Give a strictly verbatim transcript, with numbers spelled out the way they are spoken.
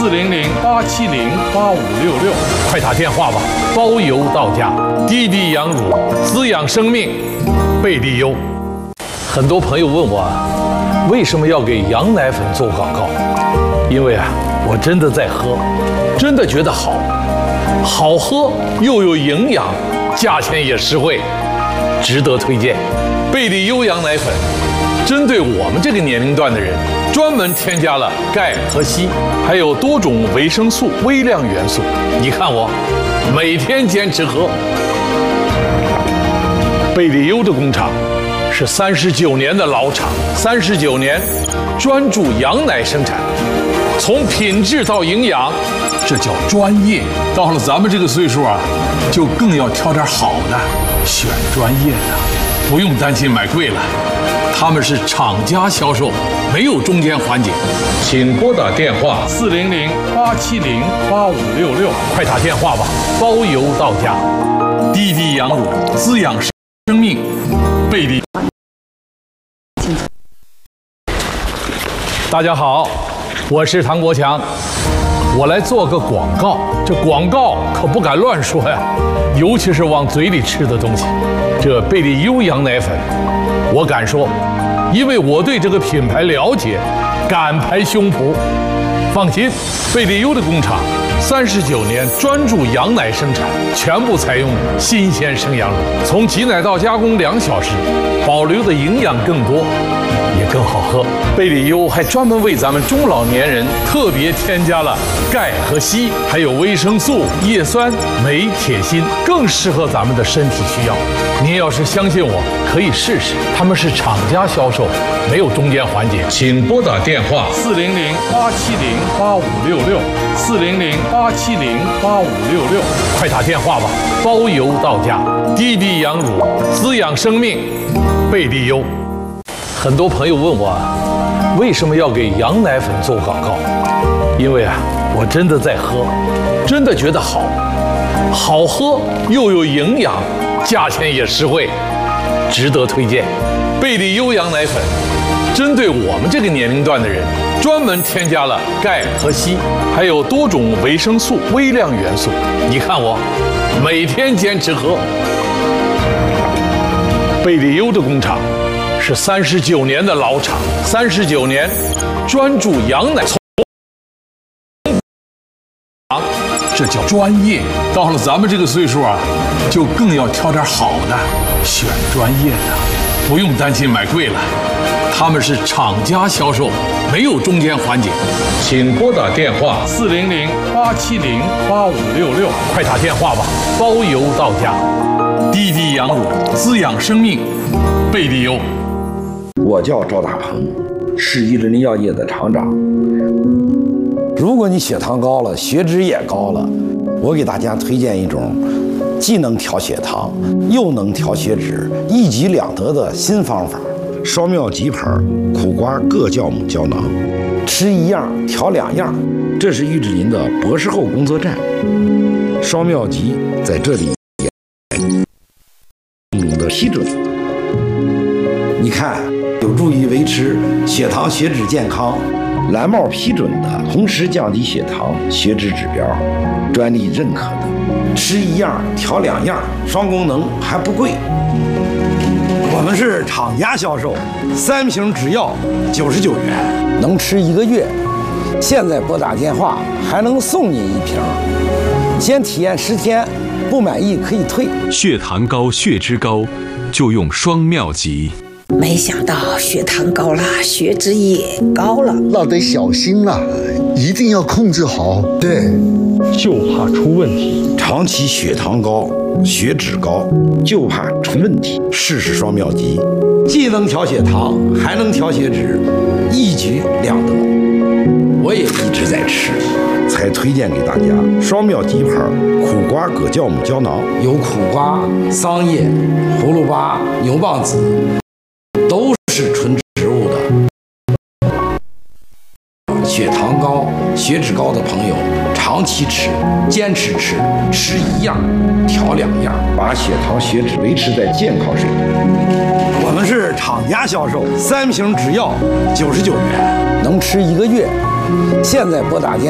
四零零八七零八五六六，快打电话吧，包邮到家。滴滴羊乳滋养生命，贝利优。很多朋友问我，为什么要给羊奶粉做广告？因为啊，我真的在喝，真的觉得好，好喝又有营养，价钱也实惠，值得推荐。贝利优羊奶粉针对我们这个年龄段的人，专门添加了钙和硒，还有多种维生素、微量元素。你看我每天坚持喝。贝利优的工厂是三十九年的老厂，三十九年专注羊奶生产，从品质到营养，这叫专业。到了咱们这个岁数啊，就更要挑点好的，选专业的，不用担心买贵了。他们是厂家销售，没有中间环节。请拨打电话四零零八七零八五六六，快打电话吧，包邮到家。滴滴羊乳滋养生命，贝利。大家好，我是唐国强，我来做个广告。这广告可不敢乱说呀，尤其是往嘴里吃的东西。这贝利优羊奶粉，我敢说，因为我对这个品牌了解，敢拍胸脯。放心，贝利优的工厂三十九年专注羊奶生产，全部采用新鲜生羊乳，从挤奶到加工两小时，保留的营养更多，也更好喝。贝利优还专门为咱们中老年人特别添加了钙和硒，还有维生素、叶酸、镁、铁、锌，更适合咱们的身体需要。您要是相信我，可以试试。他们是厂家销售，没有中间环节。请拨打电话四零零八七零八五六六，四零零八七零八五六六，快打电话吧，包邮到家。滴滴羊乳滋养生命，贝利优。很多朋友问我，为什么要给羊奶粉做广告？因为啊，我真的在喝，真的觉得好，好喝又有营养，价钱也实惠，值得推荐。贝利优羊奶粉针对我们这个年龄段的人，专门添加了钙和硒，还有多种维生素、微量元素。你看我每天坚持喝。贝利优的工厂是三十九年的老厂，三十九年专注羊奶，这叫专业。到了咱们这个岁数啊，就更要挑点好的，选专业的，不用担心买贵了。他们是厂家销售，没有中间环节。请拨打电话四零零八七零八五六六，快打电话吧，包邮到家。滴滴羊乳滋养生命，贝利优。 我叫赵大鹏，是伊利药业的厂长。如果你血糖高了，血脂也高了，我给大家推荐一种既能调血糖又能调血脂，一举两得的新方法——双妙吉牌苦瓜各酵母胶囊。吃一样调两样，这是玉志林的博士后工作站。双妙吉在这里的批准，你看，有助于维持血糖血脂健康。蓝帽批准的，同时降低血糖血脂指标，专利认可的。吃一样调两样，双功能还不贵。我们是厂家销售，三瓶只要九十九元，能吃一个月。现在拨打电话还能送您一瓶，先体验十天，不满意可以退。 血糖高、血脂高，就用双妙吉。 没想到血糖高了，血脂也高了， 那得小心了，一定要控制好。 对， 就怕出问题。 长期血糖高、血脂高，就怕出问题。试试双妙吉，既能调血糖，还能调血脂，一举两得。我也一直在吃，才推荐给大家双妙吉牌苦瓜葛酵母胶囊，有苦瓜、桑叶、葫芦巴、牛蒡子，都是纯植物的。血糖高、血脂高的朋友，长期吃、坚持吃，吃一样调两样，把血糖、血脂维持在健康水平。我们是厂家销售，三瓶只要九十九元，能吃一个月。现在拨打电